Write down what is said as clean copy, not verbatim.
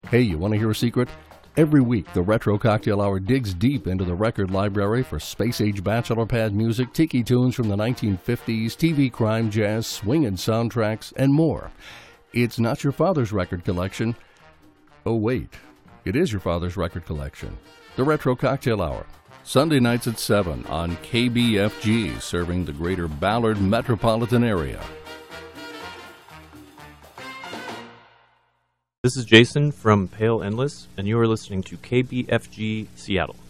Hey, you want to hear a secret? Every week, the Retro Cocktail Hour digs deep into the record library for space-age bachelor pad music, tiki tunes from the 1950s, TV crime, jazz, swingin' soundtracks, and more. It's not your father's record collection. Oh, wait. It is your father's record collection. The Retro Cocktail Hour. Sunday nights at 7 on KBFG, serving the greater Ballard metropolitan area. This is Jason from Pale Endless, and you are listening to KBFG Seattle.